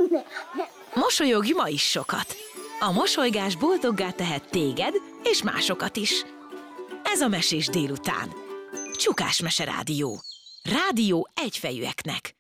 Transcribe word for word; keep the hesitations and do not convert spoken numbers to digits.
Mosolyogj ma is sokat! A mosolygás boldoggá tehet téged és másokat is. Ez a Mesés délután. Csukás Mese Rádió. Rádió egyfejűeknek.